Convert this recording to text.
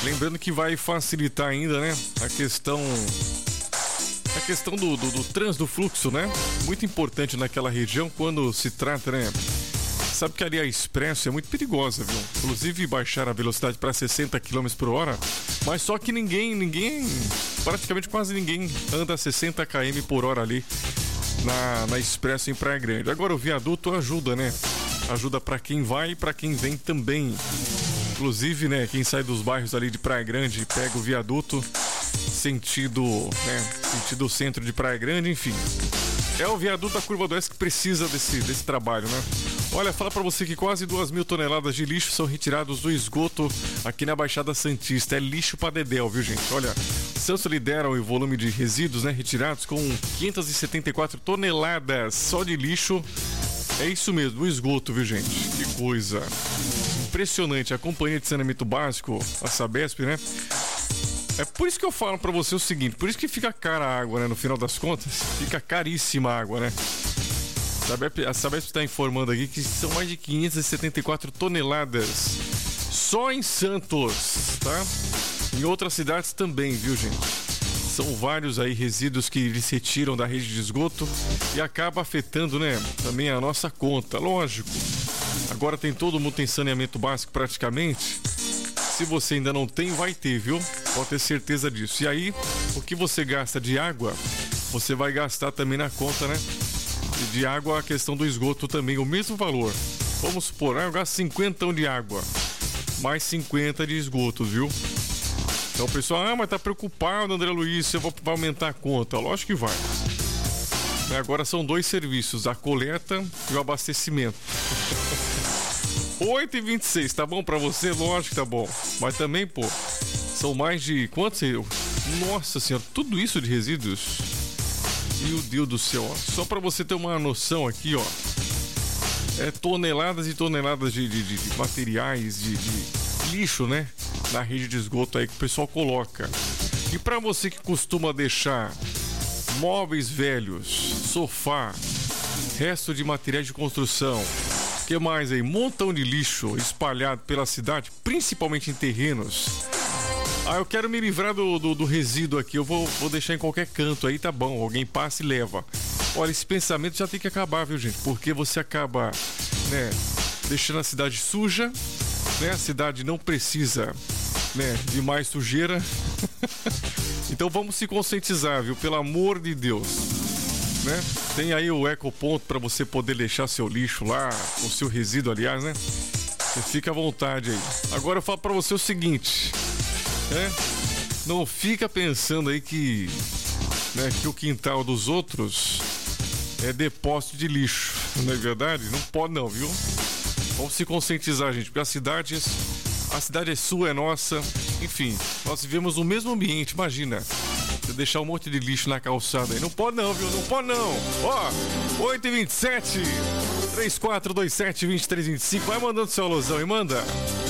Lembrando que vai facilitar ainda, né, a questão do trânsito, do fluxo, né? Muito importante naquela região quando se trata, né? Sabe que ali a Expresso é muito perigosa, viu? Inclusive baixar a velocidade para 60 km por hora, mas só que praticamente quase ninguém anda a 60 km por hora ali na Expresso em Praia Grande. Agora o viaduto ajuda, né? Ajuda para quem vai e para quem vem também. Inclusive, né, quem sai dos bairros ali de Praia Grande pega o viaduto sentido centro de Praia Grande, enfim. É o viaduto da Curva do Oeste que precisa desse trabalho, né? Olha, fala pra você que quase 2.000 toneladas de lixo são retirados do esgoto aqui na Baixada Santista. É lixo pra dedéu, viu, gente? Olha, Santos lidera o volume de resíduos, né, retirados com 574 toneladas só de lixo. É isso mesmo, do esgoto, viu, gente? Que coisa impressionante. A Companhia de Saneamento Básico, a Sabesp, né? É por isso que eu falo pra você o seguinte, por isso que fica cara a água, né? No final das contas, fica caríssima a água, né? A Sabesp está informando aqui que são mais de 574 toneladas só em Santos, tá? Em outras cidades também, viu, gente? São vários aí resíduos que eles retiram da rede de esgoto e acaba afetando, né, também a nossa conta, lógico. Agora todo mundo tem saneamento básico praticamente. Se você ainda não tem, vai ter, viu? Pode ter certeza disso. E aí, o que você gasta de água, você vai gastar também na conta, né? De água, a questão do esgoto também, o mesmo valor. Vamos supor, eu gasto 50 de água, mais 50 de esgoto, viu? Então o pessoal, mas tá preocupado, André Luiz, vai aumentar a conta. Lógico que vai. Agora são dois serviços, a coleta e o abastecimento. 8h26, tá bom pra você? Lógico que tá bom. Mas também, pô, são mais de... Quantos? Nossa senhora, tudo isso de resíduos? Meu Deus do céu, ó. Só pra você ter uma noção aqui, ó. É toneladas e toneladas de materiais, de lixo, né? Na rede de esgoto aí que o pessoal coloca. E pra você que costuma deixar móveis velhos, sofá, resto de materiais de construção, o que mais aí? Montão de lixo espalhado pela cidade, principalmente em terrenos. Ah, eu quero me livrar do resíduo aqui, eu vou deixar em qualquer canto aí, tá bom, alguém passa e leva. Olha, esse pensamento já tem que acabar, viu, gente? Porque você acaba, né, deixando a cidade suja, né? A cidade não precisa, né, de mais sujeira. Então vamos se conscientizar, viu? Pelo amor de Deus, né? Tem aí o ecoponto para você poder deixar seu lixo lá, o seu resíduo, aliás, né? Você fica à vontade aí. Agora eu falo para você o seguinte, né? Não fica pensando aí que, né, que o quintal dos outros é depósito de lixo, não é verdade? Não pode não, viu? Vamos se conscientizar, gente, porque a cidade é sua, é nossa, enfim, nós vivemos no mesmo ambiente, imagina, você deixar um monte de lixo na calçada aí, não pode não, viu? Não pode não. Ó, 8h27, 3427-2325, vai mandando seu alusão e manda.